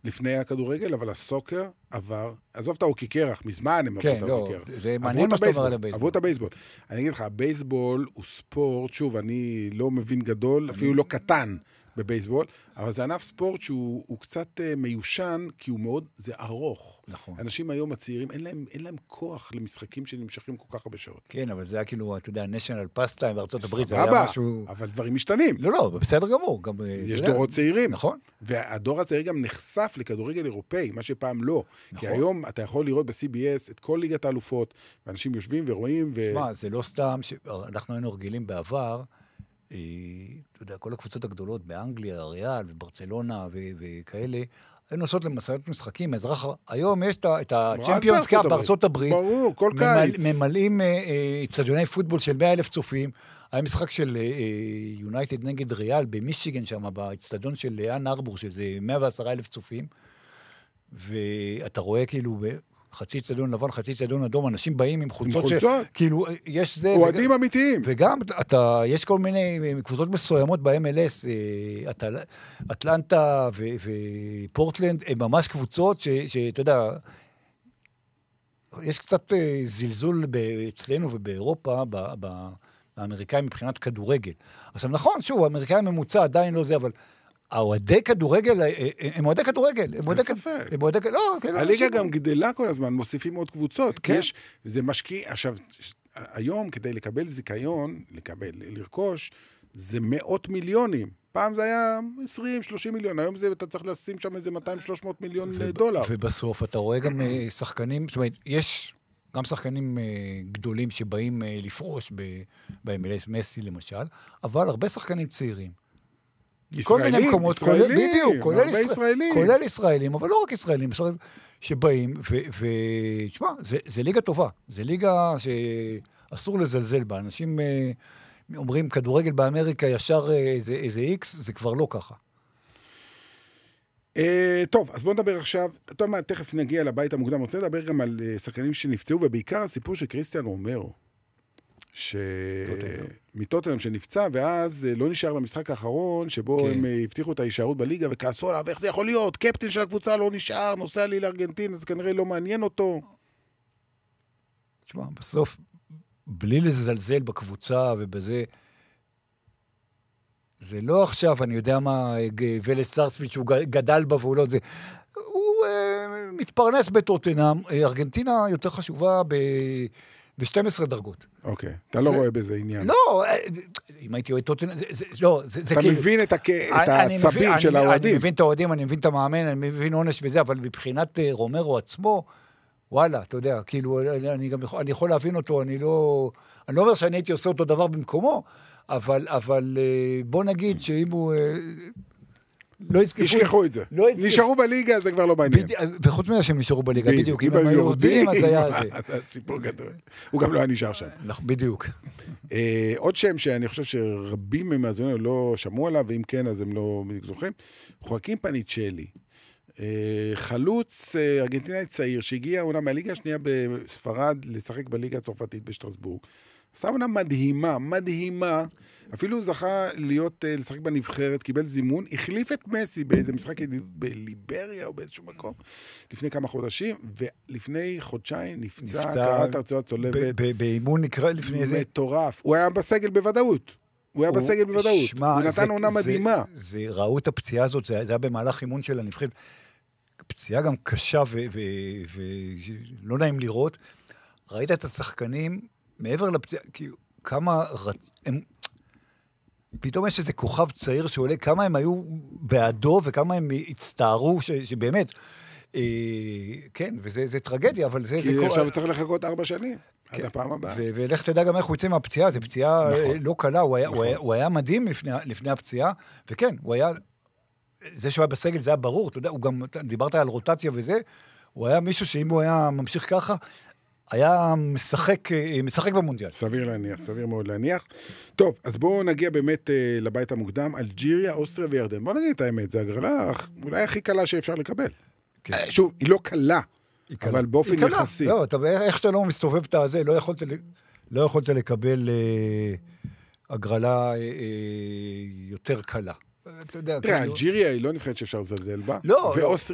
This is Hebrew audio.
לפני הכדורגל, אבל הסוקר עבר, עזוב את האוקי קרח, מזמן הם כן, לא, זה מעניין מה שאתה אומר על הבייסבול. עברו את הבייסבול. אני אגיד לך, הבייסבול הוא ספורט, שוב, אני לא מבין גדול, אפילו לא קטן בבייסבול, אבל זה ענף ספורט שהוא קצת מיושן, כי הוא מאוד, זה ארוך. נכון. אנשים היום הצעירים, אין להם כוח למשחקים שנמשכים כל כך הרבה שעות. כן, אבל זה היה כאילו, אתה יודע, national pastime בארצות הברית, זה היה משהו... אבל דברים משתנים. לא, בסדר גמור. יש דורות צעירים. נכון. והדור הצעיר גם נחשף לכדורגל אירופאי, מה שפעם לא. כי היום אתה יכול לראות ב-CBS את כל ליגת האלופות, ואנשים יושבים ורואים שמע, זה לא סתם שאנחנו היינו רגילים בעבר, אתה יודע, כל הקבוצות הגדולות באנגליה, ריאל וברצלונה וכאלה, היו נוסעות למסעות משחקים, היום יש את הצ'מפיונס קאפ בארצות הברית, ברור, כל קיץ. ממלאים אצטדיוני פוטבול של 100,000 צופים, היה משחק של יונייטד נגד ריאל במישיגן שם, באצטדיון של אן ארבור, שזה 110,000 צופים, ואתה רואה כאילו חצי אצטדיון לבן, חצי אצטדיון אדום, אנשים באים עם חולצות כאילו יש זה... אוהדים אמיתיים. וגם יש כל מיני קבוצות מסוימות ב-MLS, אטלנטה ופורטלנד, הן ממש קבוצות שאתה יודע, יש קצת זלזול אצלנו ובאירופה, באמריקאים מבחינת כדורגל. עכשיו נכון, שוב, האמריקאי הממוצע עדיין לא זה, אבל... האוהדי כדורגל, הם אוהדי כדורגל. אין ספק. הליגה גם גדלה כל הזמן, מוסיפים עוד קבוצות. כי זה משקיע, עכשיו, היום כדי לקבל זיכיון, לרכוש, זה מאות מיליונים. פעם זה היה 20-30 מיליון, היום אתה צריך לשים שם איזה 200-300 מיליון דולר. ובסוף אתה רואה גם שחקנים, זאת אומרת, יש גם שחקנים גדולים שבאים לפרוש ב-MLS, מסי למשל, אבל הרבה שחקנים צעירים. כל מיני מקומות, כולל ישראלים, אבל לא רק ישראלים, שבאים, ושמע, זה ליגה טובה, זה ליגה שאסור לזלזל בה, אנשים אומרים, כדורגל באמריקה ישר איזה איקס, זה כבר לא ככה. טוב, אז בואו נדבר עכשיו, תכף נגיע לבית המוקדם, רוצה לדבר גם על שחקנים שנפצעו, ובעיקר הסיפור של קריסטיאנו רומרו, מטוטנהאם שנפצע, ואז לא נשאר במשחק האחרון, שבו הם הבטיחו את ההישארות בליגה, וכעסו עליו, איך זה יכול להיות? קפטן של הקבוצה לא נשאר, נוסע לי לארגנטין, אז כנראה לא מעניין אותו. תשמע, בסוף, בלי לזלזל בקבוצה ובזה, זה לא עכשיו, אני יודע מה, ולס סארספילד שהוא גדל בה והוא לא זה, הוא מתפרנס בטוטנהאם, ארגנטינה יותר חשובה ב-12 דרגות. אוקיי, אתה לא רואה בזה עניין. לא, אם הייתי רואה טוטנהאם, לא, זה כאילו... אתה מבין את העצבים של האוהדים. אני מבין את האוהדים, אני מבין את המאמן, אני מבין עונש וזה, אבל מבחינת רומרו עצמו, וואלה, אתה יודע, כאילו, אני יכול להבין אותו, אני לא אומר שאני הייתי עושה אותו דבר במקומו, אבל בוא נגיד שאם הוא... לא ישכחו את זה. נשארו בליגה, זה כבר לא מעניין. וחוץ מזה שהם נשארו בליגה, בדיוק. אם הם היו יורדים, אז היה זה. זה סיפור גדול. הוא גם לא היה נשאר שם. בדיוק. עוד שם שאני חושב שרבים ממאזינים לא שמעו עליו, ואם כן, אז הם לא זוכרים. חואקין פניצ'לי. חלוץ ארגנטינאי צעיר, שהגיע עונה מהליגה השנייה בספרד, לשחק בליגה הצרפתית בשטרסבורג. עשה עונה מדהימה, אפילו זכה לשחק בנבחרת, קיבל זימון, החליף את מסי באיזה משחק בליבריה או באיזשהו מקום, לפני כמה חודשים, ולפני חודשיים נפצע קראת הרצועה צולבת. באימון נקרא לפני איזה... מטורף. הוא היה בסגל בוודאות. הוא נתן עונה מדהימה. ראו את הפציעה הזאת, זה היה במהלך אימון של הנבחרת. פציעה גם קשה ולא נעים לראות. ראית את השחקנים מעבר לפציעה, כמה פתאום יש איזה כוכב צעיר שעולה, כמה הם היו בעדו וכמה הם הצטערו, שבאמת, כן, וזה טרגדיה, אבל זה... כי עכשיו צריך לחכות 4 שנים, עד הפעם הבאה. ולך תדע גם איך הוא יצא מהפציעה, זו פציעה לא קלה, הוא היה מדהים לפני הפציעה, וכן, הוא היה, זה שהוא היה בסגל, זה היה ברור, אתה יודע, הוא גם, דיברת על רוטציה וזה, הוא היה מישהו שאם הוא היה ממשיך ככה, היה משחק במונדיאל. סביר מאוד להניח. טוב, אז בואו נגיע באמת לבית המוקדם, אלג'יריה, אוסטריה וירדן. בואו נגיד את האמת, זה הגרלה אולי הכי קלה שאפשר לקבל. שוב, היא לא קלה, אבל באופן יחסי. לא, איך שאתה לא מסתובב את הזה, לא יכולת לקבל הגרלה יותר קלה. תראה, אלג'יריה היא לא נבחרת שאפשר לזלזל בה. לא.